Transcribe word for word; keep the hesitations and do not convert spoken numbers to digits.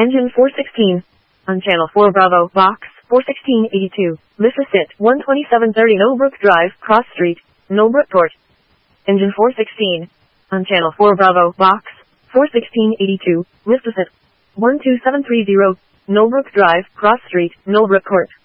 Engine four sixteen. On Channel four Bravo, Box four sixteen eighty-two. Mississippi one twenty-seven thirty Knowlbrook Drive, Cross Street, Knowlbrookport. Engine four sixteen. On Channel four Bravo, Box four sixteen eighty-two. Mississippi one two seven three zero. Knowlbrook Drive, Cross Street, Knowlbrookport.